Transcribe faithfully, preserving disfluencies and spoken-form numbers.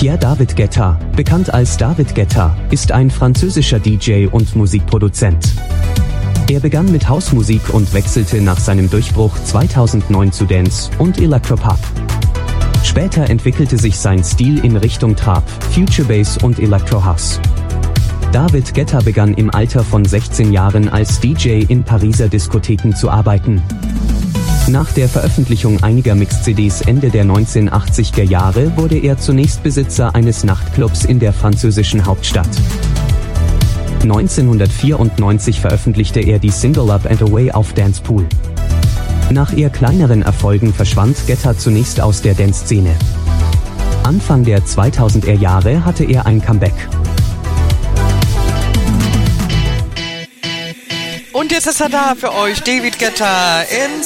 Pierre David Guetta, bekannt als David Guetta, ist ein französischer D J und Musikproduzent. Er begann mit Hausmusik und wechselte nach seinem Durchbruch zweitausendneun zu Dance und Electropop. Später entwickelte sich sein Stil in Richtung Trap, Future Bass und Electro House. David Guetta begann im Alter von sechzehn Jahren als D J in Pariser Diskotheken zu arbeiten. Nach der Veröffentlichung einiger Mix-C Ds Ende der neunzehnhundertachtziger Jahre wurde er zunächst Besitzer eines Nachtclubs in der französischen Hauptstadt. neunzehnhundertvierundneunzig veröffentlichte er die Single Up and Away auf Dancepool. Nach eher kleineren Erfolgen verschwand Guetta zunächst aus der Dance-Szene. Anfang der zweitausender Jahre hatte er ein Comeback. Und jetzt ist er da für euch, David Guetta in